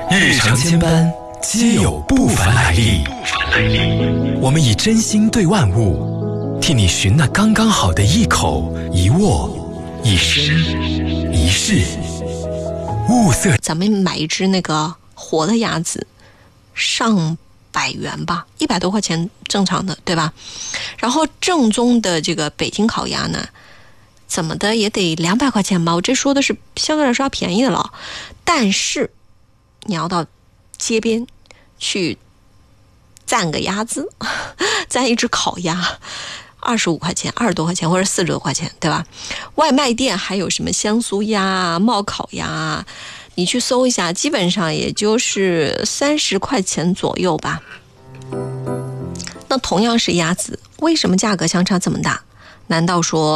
日常千般，皆有不凡来历。我们以真心对万物，替你寻那刚刚好的一口、一握、一生、一世。物色， 咱们买一只那个活的鸭子，上100元吧，100多块钱正常的，对吧？然后正宗的这个北京烤鸭呢，怎么的也得200块钱吧。我这说的是相对来说要便宜的了，但是你要到街边去赞个鸭子，赞一只烤鸭，25块钱、20多块钱或者40多块钱，对吧？外卖店还有什么香酥鸭、冒烤鸭，你去搜一下，基本上也就是30块钱左右吧。那同样是鸭子，为什么价格相差这么大？难道说